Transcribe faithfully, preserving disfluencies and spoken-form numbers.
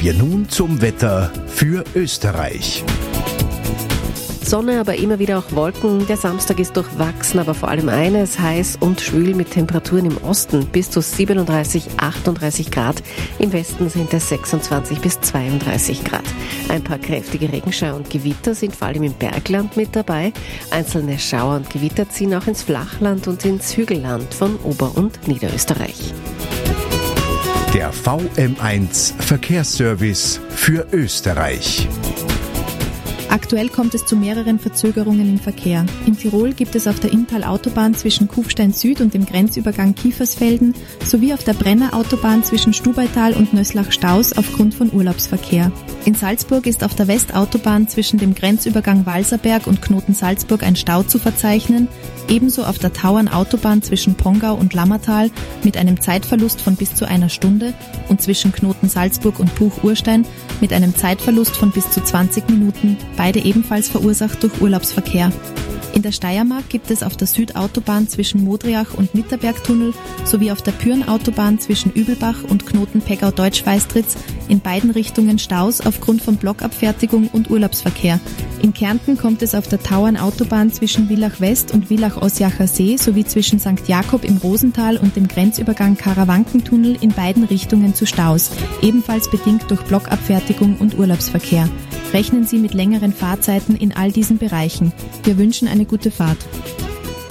wir nun zum Wetter für Österreich. Sonne, aber immer wieder auch Wolken. Der Samstag ist durchwachsen, aber vor allem eines, heiß und schwül mit Temperaturen im Osten bis zu siebenunddreißig, achtunddreißig Grad. Im Westen sind es sechsundzwanzig bis zweiunddreißig Grad. Ein paar kräftige Regenschauer und Gewitter sind vor allem im Bergland mit dabei. Einzelne Schauer und Gewitter ziehen auch ins Flachland und ins Hügelland von Ober- und Niederösterreich. Der V M eins Verkehrsservice für Österreich. Aktuell kommt es zu mehreren Verzögerungen im Verkehr. In Tirol gibt es auf der Inntal-Autobahn zwischen Kufstein Süd und dem Grenzübergang Kiefersfelden sowie auf der Brenner-Autobahn zwischen Stubaital und Nöslach Staus aufgrund von Urlaubsverkehr. In Salzburg ist auf der Westautobahn zwischen dem Grenzübergang Walserberg und Knoten Salzburg ein Stau zu verzeichnen, ebenso auf der Tauern-Autobahn zwischen Pongau und Lammertal mit einem Zeitverlust von bis zu einer Stunde und zwischen Knoten Salzburg und Buch-Urstein mit einem Zeitverlust von bis zu zwanzig Minuten, beide ebenfalls verursacht durch Urlaubsverkehr. In der Steiermark gibt es auf der Südautobahn zwischen Modriach und Mitterbergtunnel sowie auf der Pyrn-Autobahn zwischen Übelbach und Knoten Peggau-Deutsch-Weistritz in beiden Richtungen Staus aufgrund von Blockabfertigung und Urlaubsverkehr. In Kärnten kommt es auf der Tauern-Autobahn zwischen Villach West und Villach-Osjacher See sowie zwischen Sankt Jakob im Rosental und dem Grenzübergang Karawankentunnel in beiden Richtungen zu Staus, ebenfalls bedingt durch Blockabfertigung und Urlaubsverkehr. Rechnen Sie mit längeren Fahrzeiten in all diesen Bereichen. Wir wünschen eine gute Fahrt.